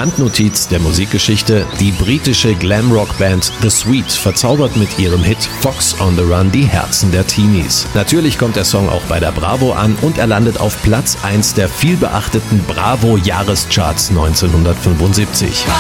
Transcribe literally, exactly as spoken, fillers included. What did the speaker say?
Randnotiz der Musikgeschichte: Die britische Glamrock-Band The Sweet verzaubert mit ihrem Hit Fox on the Run die Herzen der Teenies. Natürlich kommt der Song auch bei der Bravo an und er landet auf Platz eins der vielbeachteten Bravo-Jahrescharts neunzehnhundertfünfundsiebzig.